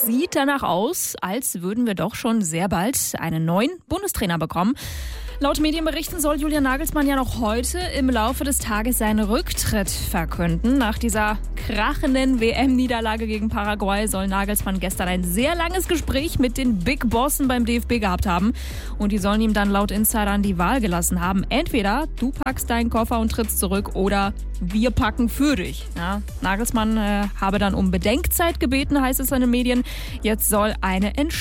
sieht danach aus, als würden wir doch schon sehr bald einen neuen Bundestrainer bekommen. Laut Medienberichten soll Julian Nagelsmann ja noch heute im Laufe des Tages seinen Rücktritt verkünden. Nach dieser krachenden WM-Niederlage gegen Paraguay soll Nagelsmann gestern ein sehr langes Gespräch mit den Big Bossen beim DFB gehabt haben. Und die sollen ihm dann laut Insidern die Wahl gelassen haben. Entweder du packst deinen Koffer und trittst zurück oder wir packen für dich. Ja, Nagelsmann habe dann um Bedenkzeit gebeten, heißt es in den Medien. Jetzt soll eine